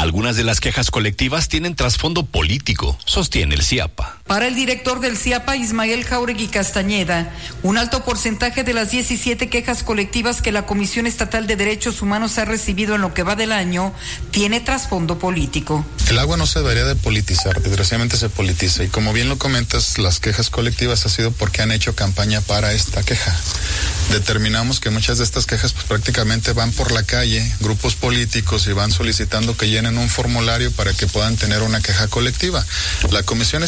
Algunas de las quejas colectivas tienen trasfondo político, sostiene el CIAPA. Para el director del CIAPA, Ismael Jáuregui Castañeda, un alto porcentaje de las 17 quejas colectivas que la Comisión Estatal de Derechos Humanos ha recibido en lo que va del año tiene trasfondo político. El agua no se debería de politizar, desgraciadamente se politiza, y como bien lo comentas, las quejas colectivas ha sido porque han hecho campaña para esta queja. Determinamos que muchas de estas quejas pues prácticamente van por la calle, grupos políticos, y van solicitando que llenen un formulario para que puedan tener una queja colectiva. La Comisión